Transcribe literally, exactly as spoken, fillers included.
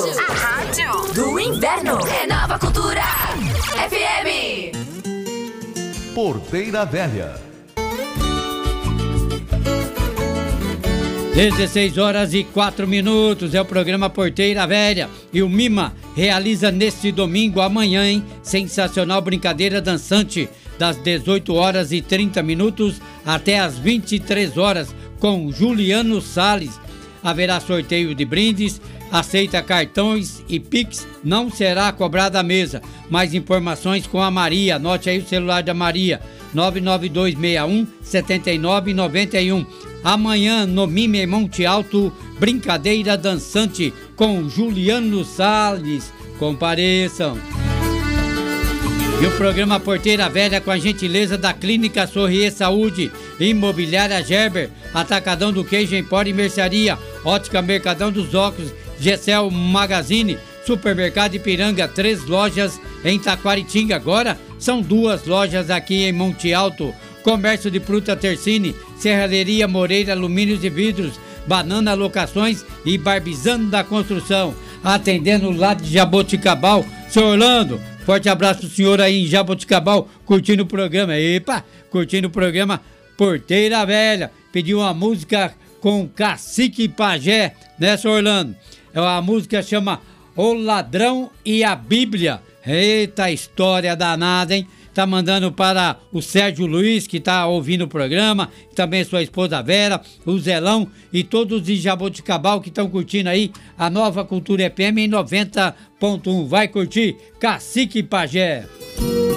A rádio do inverno. É Nova Cultura F M. Porteira Velha. dezesseis horas e quatro minutos, é o programa Porteira Velha. E o Mima realiza neste domingo, amanhã, hein? Sensacional brincadeira dançante, das dezoito horas e trinta minutos até as vinte e três horas, com Juliano Salles. Haverá sorteio de brindes, aceita cartões e Pix, não será cobrada a mesa. Mais informações com a Maria, anote aí o celular da Maria, nove nove dois seis um sete nove nove um. Amanhã no Mime em Monte Alto, brincadeira dançante com Juliano Salles. Compareçam. E o programa Porteira Velha com a gentileza da Clínica Sorrier Saúde, Imobiliária Gerber, Atacadão do Queijo Empório e Mercearia, Ótica Mercadão dos Óculos, Gessel Magazine, Supermercado Ipiranga, três lojas em Taquaritinga. Agora são duas lojas aqui em Monte Alto. Comércio de Fruta Tercine, Serralheria Moreira, Alumínios e Vidros, Banana Locações e Barbizano da Construção. Atendendo lá de Jaboticabal, seu Orlando, forte abraço pro senhor aí em Jaboticabal, curtindo o programa. Epa, curtindo o programa Porteira Velha. Pediu uma música com Cacique Pajé, né, seu Orlando? A música chama O Ladrão e a Bíblia. Eita, história danada, hein? Tá mandando para o Sérgio Luiz, que tá ouvindo o programa, também sua esposa Vera, o Zelão e todos de Jaboticabal que estão curtindo aí a Nova Cultura F M em noventa ponto um. Vai curtir Cacique Pajé.